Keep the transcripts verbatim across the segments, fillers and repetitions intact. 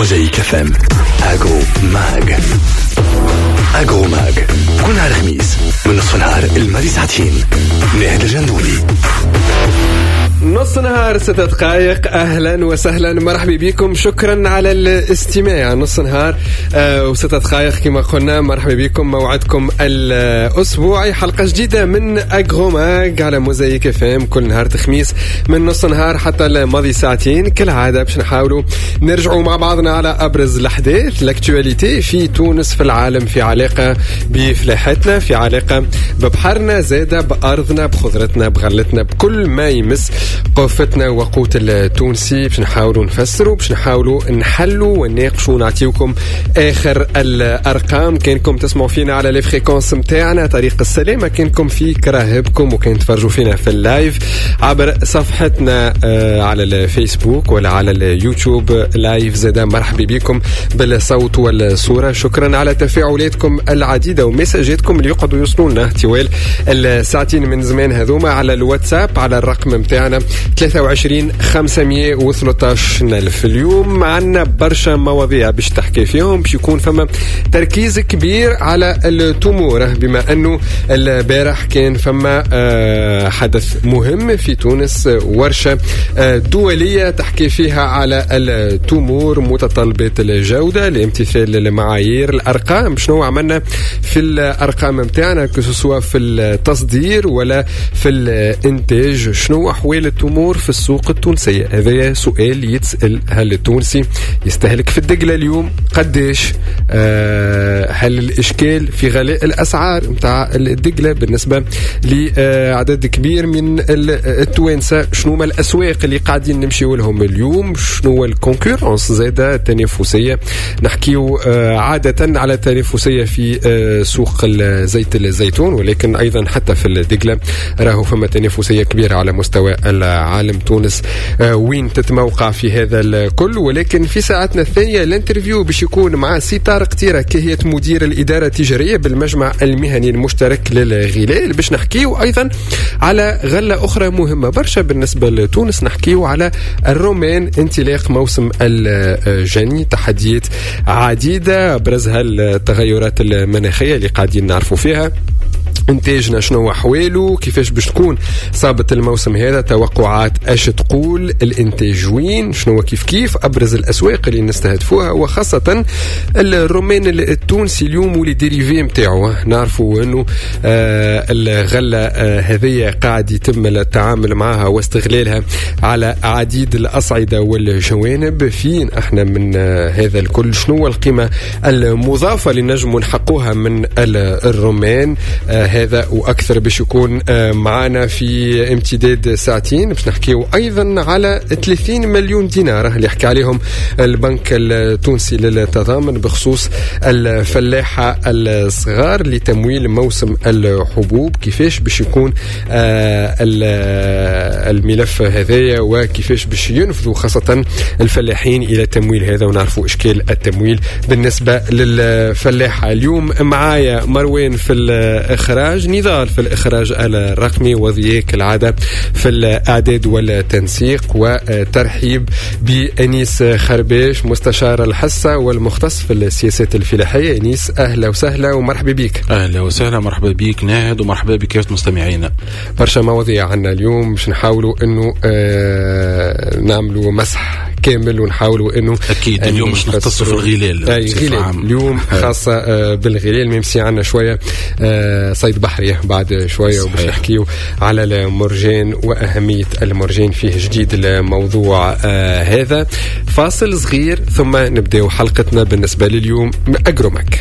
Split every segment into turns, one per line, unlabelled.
موزايك اف ام. اغرو ماغ اغرو ماغ كل نهار خميس من نصف نهار الماضي ساعتين. نهد الجندولي
نص نهار ستة دقائق. أهلا وسهلا مرحبا بكم. شكرا على الاستماع. نص نهار آه وستة دقائق كما قلنا. مرحبا بكم. موعدكم الأسبوعي حلقة جديدة من أغروماغ على موزايك اف ام كل نهار تخميس من نص نهار حتى الماضي ساعتين. كالعادة باش نحاولوا نرجعوا مع بعضنا على أبرز الأحداث لاكتواليتي في تونس، في العالم، في علاقة بفلاحتنا، في علاقة ببحرنا، زادة بأرضنا، بخضرتنا، بغلتنا، بكل ما يمس قوفتنا وقوت التونسي. باش نحاولوا نفسروا، باش نحاولوا نحلوا ونناقشوا ونعطيكم اخر الارقام. كانكم تسمعوا فينا على لي فريكونس نتاعنا طريق السلامه، كانكم في كراهبكم وكان تفرجوا فينا في اللايف عبر صفحتنا على الفيسبوك ولا على اليوتيوب لايف. زادا مرحبا بكم بالصوت والصوره. شكرا على تفاعلاتكم العديده ومساجاتكم اللي يقعدوا يوصلوا لنا طوال الساعتين من زمان هذوما على الواتساب على الرقم نتاعنا ثلاثة وعشرين خمسمية وثلاثة عشر ألف. اليوم عنا برشا مواضيع باش تحكي فيهم. باش يكون فما تركيز كبير على التمور، بما أنه البارح كان فما حدث مهم في تونس، ورشة دولية تحكي فيها على التمور، متطلبات الجودة، لامتثال المعايير، الأرقام، شنو عملنا في الأرقام متاعنا كسوا في التصدير ولا في الإنتاج، شنو أحوال التمور في السوق التونسية. هذا سؤال يتسأل. هل التونسي يستهلك في الدقلة اليوم قديش؟ آه هل الإشكال في غلاء الأسعار متاع الدقلة بالنسبة لعدد كبير من التوانسة؟ شنو ما الأسواق اللي قاعدين نمشيو لهم اليوم؟ شنو الكونكورنس زادة التنافسية؟ نحكيو آه عادة على التنافسية في آه سوق زيت الزيتون، ولكن أيضا حتى في الدقلة راهو فما تنافسية كبيرة على مستوى العالم. تونس آه وين تتموقع في هذا الكل؟ ولكن في ساعتنا الثانية الانترفيو باش يكون مع سي طارق تيرة، كهية مدير الإدارة التجارية بالمجمع المهني المشترك للغلال، باش نحكيو أيضا على غلة أخرى مهمة برشا بالنسبة لتونس. نحكيو على الرومان، انطلاق موسم الجني، تحديات عديدة أبرزها التغيرات المناخية اللي قاعدين نعرفوا فيها، انتاجنا شنو احواله، كيفاش باش تكون صابت الموسم هذا، توقعات اش تقول، الانتاج وين، شنو كيف كيف ابرز الاسواق اللي نستهدفوها، وخاصه الرومان التونسي اليوم واللي ديريفي نتاعو. نعرفوا انه آه الغله آه هذه قاعد يتم التعامل معها واستغلالها على عديد الاصعده والجوانب. فين احنا من آه هذا الكل؟ شنو القيمه المضافه اللي نجموا نحقوها من الرومان آه هذا وأكثر باش يكون معنا في امتداد ساعتين. باش نحكيو أيضا على ثلاثين مليون دينار اللي يحكي عليهم البنك التونسي للتضامن بخصوص الفلاحة الصغار لتمويل موسم الحبوب. كيفاش باش يكون الملف هذايا وكيفاش باش ينفذوا خاصة الفلاحين إلى تمويل هذا، ونعرفوا إشكال التمويل بالنسبة للفلاحة. اليوم معايا مروان في الإخراج، نضال في الإخراج الرقمي، وضياء كالعادة في الإعداد والتنسيق، وترحيب بأنيس خرباش مستشار الحصة والمختص في السياسات الفلاحية. أنيس أهلا وسهلا ومرحبا بك.
أهلا وسهلا، مرحبا بك ناهد، ومرحبا بك مستمعينا.
برشا مواضيع عنا اليوم، باش نحاولوا أنه آه نعملوا مسح كامل ونحاولوا انه
اكيد اليوم مش نختص في الغلال.
اي غلال اليوم خاصه آه بالغلال، ميمسي عنا شويه آه صيد بحري بعد شويه، وباش نحكيو على المرجان واهميه المرجان فيه جديد الموضوع آه هذا. فاصل صغير ثم نبداو حلقتنا بالنسبه لليوم أغروماغ.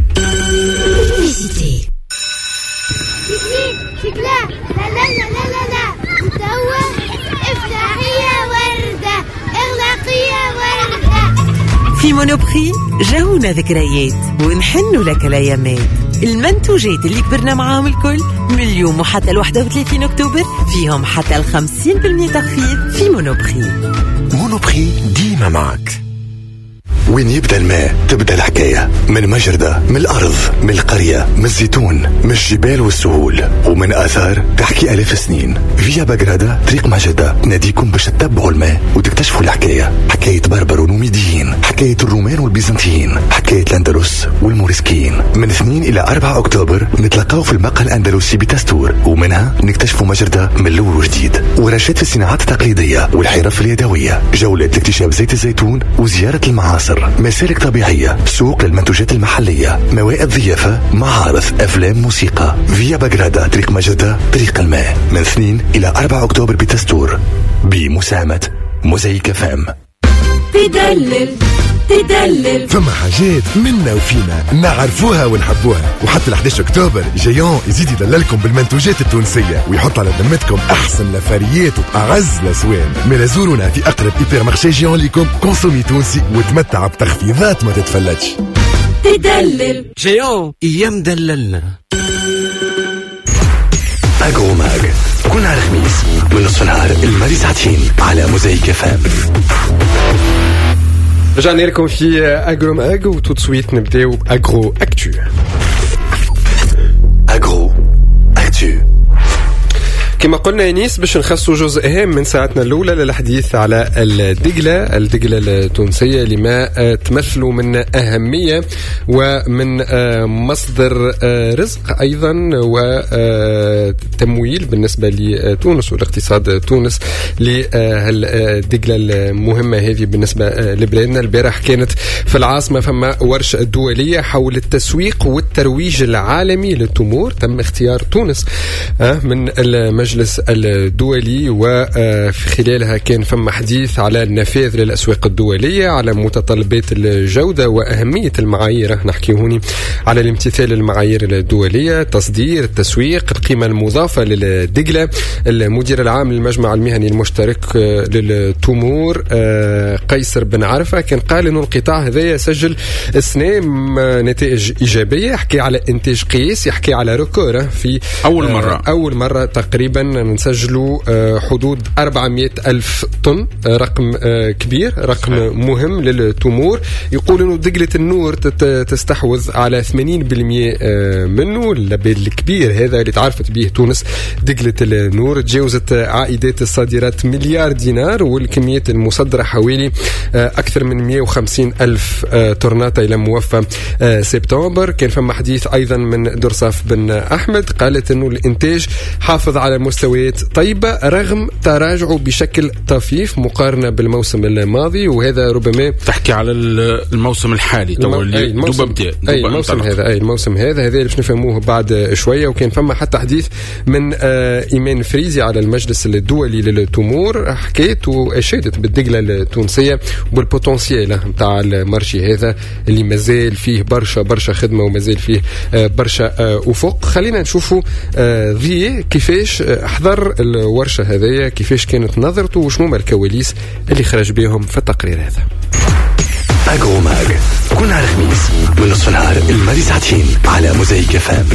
في مونوبري جاونا ذكريات ونحنوا لك الأيامات. المنتوجات اللي كبرنا معاهم الكل من اليوم وحتى الواحد وثلاثين أكتوبر فيهم حتى الخمسين بالمئة تخفيض في مونوبري.
مونوبري ديما معك. وين يبدأ الماء تبدأ الحكاية، من مجردة، من الأرض، من القرية، من الزيتون، من الجبال والسهول، ومن آثار تحكي ألف سنين. فيا بقرادة طريق مجدة ناديكم باش تتبعوا الماء وتكتشفوا الحكاية، حكاية بربر ونوميديين، حكاية حكاية الرومان والبيزنطيين، حكاية الأندلس والموريسكيين. من اثنين إلى أربعة أكتوبر نتلقاو في المقهى الأندلسي بتستور، ومنها نكتشفوا مجردة من الأول وجديد، ورشات في الصناعات التقليدية والحرف اليدوية، جولة لاكتشاف زيت الزيتون وزيارة المعاصر، مسالك طبيعية، سوق للمنتوجات المحلية، موائد ضيافة، معارض، أفلام، موسيقى. فيا بغرادة، طريق مجردة، طريق الماء. من اثنين إلى أربعة أكتوبر بتستور بمساهمة موزايك فام.
تدلل تدلل
فما حاجات منا وفينا نعرفوها ونحبوها، وحتى ال إحدى عشر أكتوبر جيون يزيد يدللكم بالمنتوجات التونسية ويحط على ذمتكم أحسن لافاريات وأعز الأسوان. من زورونا في أقرب إيبر مارشي جيون ليكم، كونسومي تونسي وتمتع بتخفيضات ما تتفلتش.
تدلل
جيون أيام دللنا.
أجرو ماج كل نهار خميس من نصف نهار المالي ساعتين على موزايك فام.
رجعنا لكم في أجرو ماج وتوت سويت نبداو أجرو أكتو.
أجرو أكتو
كما قلنا ينيس باش نخصوا جزء هام من ساعتنا الأولى للحديث على الدجلة الدجلة التونسية لما تمثل من أهمية ومن مصدر رزق أيضا وتمويل بالنسبة لتونس والاقتصاد تونس للدجلة المهمة هذه بالنسبة لبلادنا. البارح كانت في العاصمة فما ورشة دولية حول التسويق والترويج العالمي للتمور. تم اختيار تونس من المجلس الدولي وفي خلالها كان فما حديث على النفاذ للأسواق الدولية، على متطلبات الجودة وأهمية المعايير. نحكي هوني على الامتثال للمعايير الدولية، تصدير، التسويق، القيمة المضافة للدجلة. المدير العام للمجمع المهني المشترك للتمور قيصر بن عرفة كان قال إنه القطاع هذا يسجل السنة نتائج إيجابية. يحكي على إنتاج قياس، يحكي على ريكور في
أول مرة
أول مرة تقريبا نسجلوا حدود أربعمائة ألف طن. رقم كبير، رقم مهم للتمور. يقول إنه دجلة النور تستحوذ على ثمانين بالمئة منه. اللبال الكبير هذا اللي تعرفت به تونس دجلة النور تجاوزت عائدات الصادرات مليار دينار، والكميات المصدرة حوالي أكثر من مئة وخمسين ألف طرناطة إلى موفى سبتمبر. كان فما حديث أيضا من درصاف بن أحمد، قالت إنه الإنتاج حافظ على مستويات طيبة رغم تراجعه بشكل طفيف مقارنة بالموسم الماضي. وهذا ربما
تحكي على الموسم الحالي تو اللي دوبا بدا
أي الموسم هذا أي الموسم هذا هذا اللي باش نفهموه بعد شوية. وكان فما حتى حديث من آه إيمان فريزي على المجلس الدولي للتمور، حكيت وأشادت بالدجلة التونسية والبوتنسيال نتاع المارشي هذا اللي مازال فيه برشا برشا خدمة ومازال فيه آه برشا آه أفق. خلينا نشوفوا آه ذي كيفاش احضر الورشة هذه، كيفاش كانت نظرته وشنو الكواليس اللي خرج بهم في التقرير هذا.
أجرو ماج كل نهار خميس من نصف نهار المالي ساعتين على موزايك فام.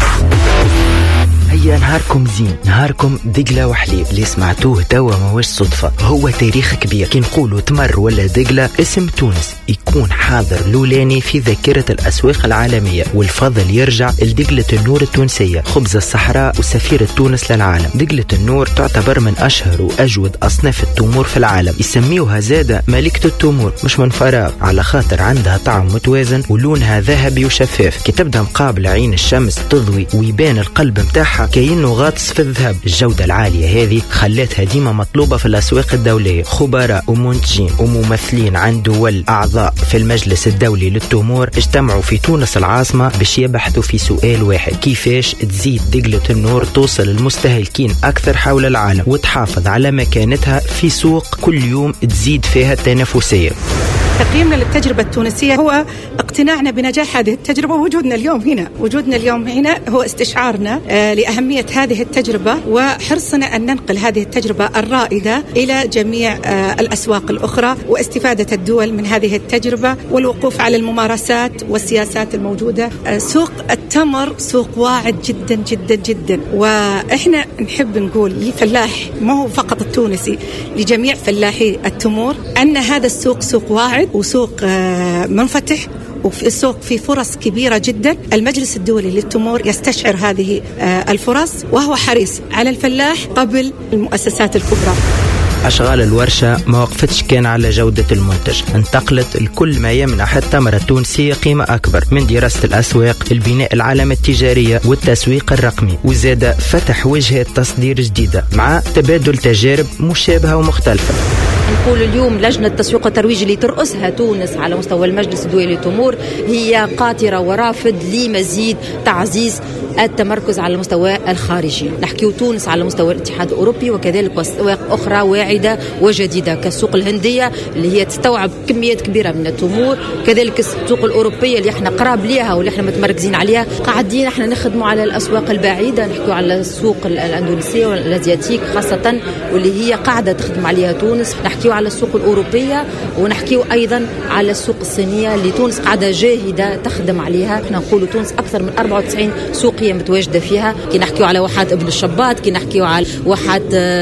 هيا نهاركم زين، نهاركم دجلة وحليب اللي سمعتوه توا ماهوش صدفة، هو تاريخ كبير. كي نقولوا تمر ولا دجلة اسم تونس يكون حاضر لولاني في ذاكرة الأسواق العالمية، والفضل يرجع لدجلة النور التونسية، خبز الصحراء وسفيرة تونس للعالم. دجلة النور تعتبر من أشهر وأجود أصناف التمور في العالم، يسميوها زادة ملكة التمور مش من فراغ، على خاطر عندها طعم متوازن ولونها ذهبي وشفاف. كي تبدا مقابل عين الشمس تضوي ويبان القلب متاعها كأنه غاطس في الذهب. الجودة العالية هذه خلتها ديما مطلوبة في الأسواق الدولية. خبراء ومنتجين وممثلين عن دول أعضاء في المجلس الدولي للتمور اجتمعوا في تونس العاصمة باش يبحثوا في سؤال واحد: كيفاش تزيد دجلة النور توصل للمستهلكين أكثر حول العالم وتحافظ على مكانتها في سوق كل يوم تزيد فيها التنافسية.
تقييمنا للتجربة التونسية هو اقتناعنا بنجاح هذه التجربة، ووجودنا اليوم هنا وجودنا اليوم هنا هو استشعارنا لأهمية هذه التجربة وحرصنا أن ننقل هذه التجربة الرائدة إلى جميع الأسواق الأخرى، واستفادة الدول من هذه التجربة والوقوف على الممارسات والسياسات الموجودة. سوق التمر سوق واعد جدا جدا جدا، وإحنا نحب نقول للفلاح ما هو فقط التونسي، لجميع فلاحي التمور، أن هذا السوق سوق واعد وسوق منفتح، وفي السوق في فرص كبيرة جدا. المجلس الدولي للتمور يستشعر هذه الفرص وهو حريص على الفلاح قبل المؤسسات الكبرى.
أشغال الورشة ما وقفتش كان على جودة المنتج، انتقلت لكل ما يمنح التمر التونسي قيمة أكبر من دراسة الأسواق، البناء العلامة التجارية والتسويق الرقمي، وزاد فتح وجهة تصدير جديدة مع تبادل تجارب مشابهة ومختلفة.
نقول اليوم لجنة التسويق والترويج اللي ترأسها تونس على مستوى المجلس الدولي للتمور هي قاطرة ورافد لمزيد تعزيز التمركز على المستوى الخارجي. نحكيو تونس على مستوى الاتحاد الأوروبي وكذلك أسواق أخرى واعدة وجديدة كالسوق الهندية اللي هي تستوعب كميات كبيرة من التمور، كذلك السوق الأوروبية اللي احنا قراب ليها واللي احنا متمركزين عليها. قاعدين احنا نخدموا على الأسواق البعيدة، نحكيو على السوق الأندونيسية والأزياتيك خاصة واللي هي قاعدة تخدم عليها تونس، نحكيو على السوق الأوروبية ونحكيو أيضا على السوق الصينية اللي تونس قاعدة جاهدة تخدم عليها. احنا نقولوا تونس أكثر من أربعة وتسعين سوقية متواجدة فيها، كي نحكيو على واحات ابن الشباط، كي نحكيو على واحات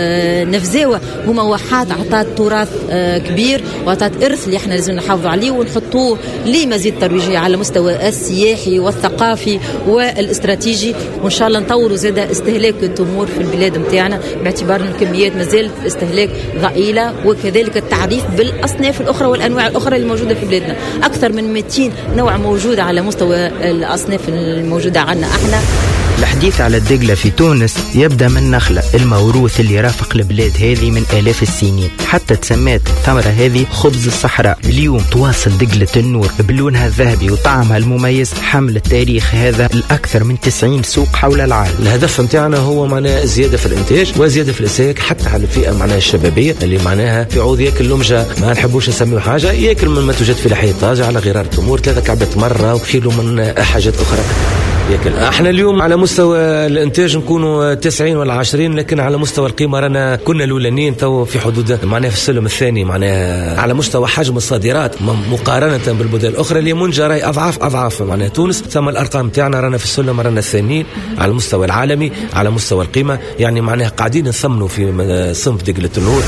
نفزاوة، هما واحات عطات تراث كبير وعطات إرث اللي احنا لازم نحافظوا عليه ونحطوه لمزيد ترويجية على مستوى السياحي والثقافي والاستراتيجي، وإن شاء الله نطوروا زاد استهلاك التمور في البلاد متاعنا باعتبار أن الكميات مازالت استهلاك ضئيلة، وكذلك التعريف بالأصناف الأخرى والأنواع الأخرى اللي موجودة في بلادنا. أكثر من مئتين نوع موجودة على مستوى الأصناف الموجودة عندنا احنا.
الحديث على الدجلة في تونس يبدأ من نخلة، الموروث اللي رافق البلاد هذه من آلاف السنين، حتى تسمات الثمرة هذه خبز الصحراء. اليوم تواصل دجلة النور بلونها الذهبي وطعمها المميز حمل التاريخ هذا لأكثر من تسعين سوق حول العالم.
الهدف متاعنا هو معناها زيادة في الإنتاج وزيادة في الإسهاك حتى على الفئة معناها الشبابية اللي معناها في عوض ياكل لمجة ما نحبوش نسميه حاجة، ياكل من ما توجد في لحية طازة على غرار تمور ثلاثة كعبة مرة وكيلو من حاجات أخرى ياكل. احنا اليوم على مستوى الانتاج نكونوا تسعين ولا عشرين، لكن على مستوى القيمه رانا كنا الاولانيين تو في حدود معناها في السلم الثاني معناها على مستوى حجم الصادرات مقارنه بالبلدان الاخرى اللي منجره راي اضعاف اضعاف معناها تونس. ثم الارقام تاعنا رانا في السلم رانا الثانيين على المستوى العالمي على مستوى القيمه، يعني معناها قاعدين نثمنوا في صنف دجلة النور.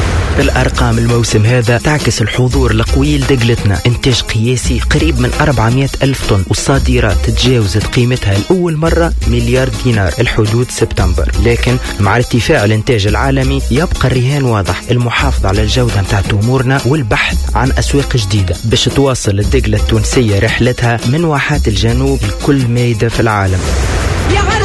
الأرقام الموسم هذا تعكس الحضور القوي لدجلتنا، إنتاج قياسي قريب من أربعمائة ألف طن، والصادرات تجاوزت قيمتها لأول مرة مليار دينار الحدود سبتمبر. لكن مع ارتفاع الإنتاج العالمي يبقى الرهان واضح، المحافظة على الجودة متاع تمورنا والبحث عن أسواق جديدة باش تواصل الدجلة التونسية رحلتها من واحات الجنوب لكل ميدة في العالم.